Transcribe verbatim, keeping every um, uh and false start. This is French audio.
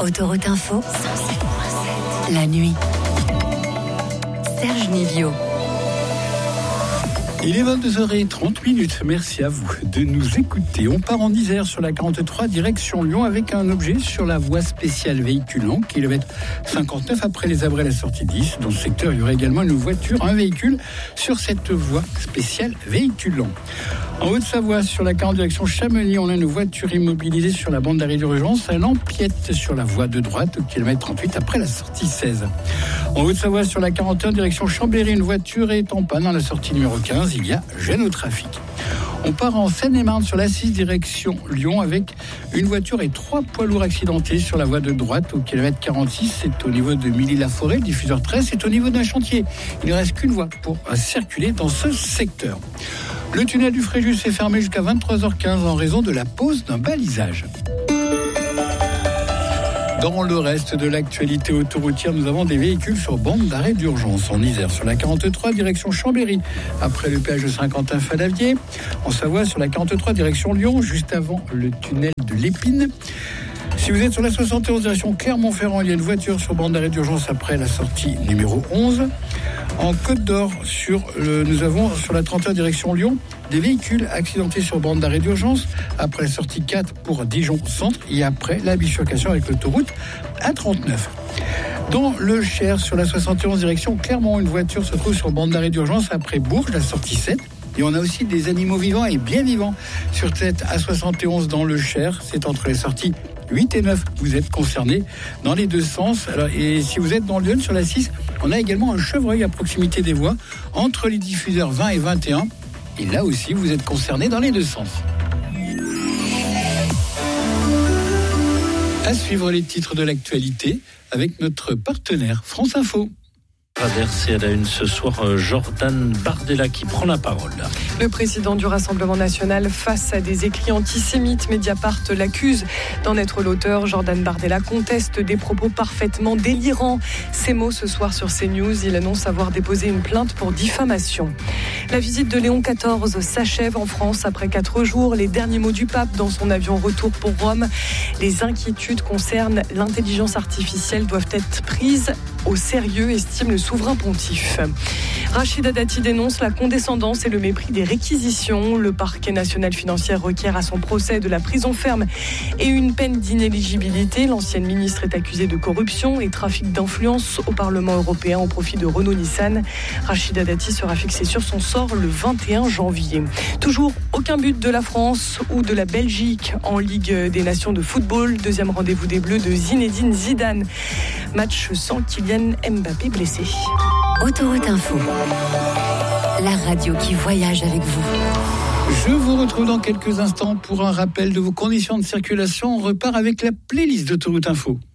Autoroute Info, la nuit. Serge Nivio. Il est vingt-deux heures trente. Merci à vous de nous écouter. On part en Isère sur la quarante-trois, direction Lyon, avec un objet sur la voie spéciale véhicule lent, kilomètre cinquante-neuf après les Abrets, la sortie dix. Dans ce secteur, il y aurait également une voiture, un véhicule sur cette voie spéciale véhicule lent. En Haute-Savoie, sur la quarante, direction Chamonix, on a une voiture immobilisée sur la bande d'arrêt d'urgence. Elle empiète sur la voie de droite au kilomètre trente-huit après la sortie seize. En Haute-Savoie, sur la quarante et un, direction Chambéry, une voiture est en panne à la sortie numéro quinze. Il y a gêne au trafic. On part en Seine-et-Marne sur l'A six direction Lyon avec une voiture et trois poids lourds accidentés sur la voie de droite au kilomètre quarante-six. C'est au niveau de Milly-la-Forêt, le diffuseur treize, c'est au niveau d'un chantier. Il ne reste qu'une voie pour circuler dans ce secteur. Le tunnel du Fréjus est fermé jusqu'à vingt-trois heures quinze en raison de la pose d'un balisage. Dans le reste de l'actualité autoroutière, nous avons des véhicules sur bande d'arrêt d'urgence en Isère, sur la quarante-trois, direction Chambéry, après le péage de Saint-Quentin-Falavier. En Savoie, sur la quarante-trois, direction Lyon, juste avant le tunnel de l'Épine. Si vous êtes sur la soixante et onze, direction Clermont-Ferrand, il y a une voiture sur bande d'arrêt d'urgence après la sortie numéro onze. En Côte d'Or, sur le, nous avons sur la trente et un, direction Lyon, des véhicules accidentés sur bande d'arrêt d'urgence après la sortie quatre pour Dijon Centre et après la bifurcation avec l'autoroute A trente-neuf. Dans le Cher, sur la soixante et onze, direction Clermont, une voiture se trouve sur bande d'arrêt d'urgence après Bourges, la sortie sept. Et on a aussi des animaux vivants et bien vivants sur cette A soixante et onze dans le Cher. C'est entre les sorties huit et neuf. Vous êtes concernés dans les deux sens. Alors, et si vous êtes dans Lyon sur la six, on a également un chevreuil à proximité des voies entre les diffuseurs vingt et vingt et un. Et là aussi, vous êtes concernés dans les deux sens. À suivre les titres de l'actualité avec notre partenaire France Info. Traversé à la une ce soir, Jordan Bardella qui prend la parole. Le président du Rassemblement national face à des écrits antisémites. Mediapart l'accuse d'en être l'auteur. Jordan Bardella conteste des propos parfaitement délirants. Ces mots ce soir sur CNews. Il annonce avoir déposé une plainte pour diffamation. La visite de Léon quatorze s'achève en France après quatre jours. Les derniers mots du pape dans son avion retour pour Rome. Les inquiétudes concernent l'intelligence artificielle doivent être prises au sérieux, estime le souverain pontife. Rachida Dati dénonce la condescendance et le mépris des réquisitions. Le parquet national financier requiert à son procès de la prison ferme et une peine d'inéligibilité. L'ancienne ministre est accusée de corruption et trafic d'influence au Parlement européen au profit de Renault-Nissan. Rachida Dati sera fixée sur son sort le vingt et un janvier. Toujours aucun but de la France ou de la Belgique en Ligue des Nations de football. Deuxième rendez-vous des Bleus de Zinedine Zidane. Match sans Kylian Mbappé blessé. Autoroute Info, la radio qui voyage avec vous. Je vous retrouve dans quelques instants pour un rappel de vos conditions de circulation. On repart avec la playlist d'Autoroute Info.